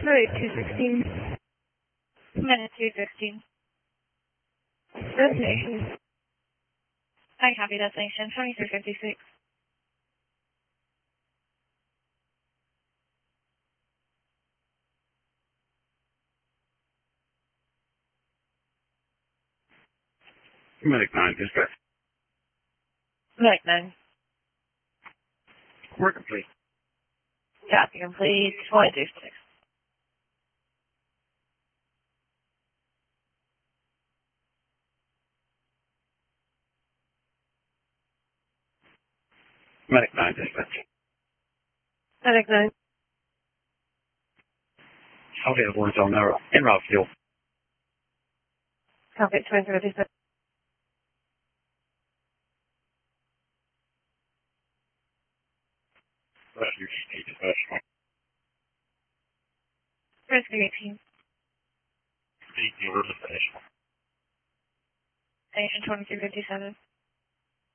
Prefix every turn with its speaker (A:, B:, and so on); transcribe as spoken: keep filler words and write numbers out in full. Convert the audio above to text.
A: Sorry, two sixteen.
B: Minute two sixteen.
A: Destination.
B: I copy destination twenty-three fifty-six.
C: Medic nine, dispatch.
B: Medic nine.
C: Work complete.
B: Copy complete. twenty-three fifty-six.
C: Medic nine, dispatch.
A: Medic nine.
C: Okay, the board's on narrow. En route fuel.
A: Copy twenty-three fifty-six.
C: Rescue dispatch.
B: Rescue eighteen.
C: eighteen, dispatch.
B: Station twenty-three fifty-seven.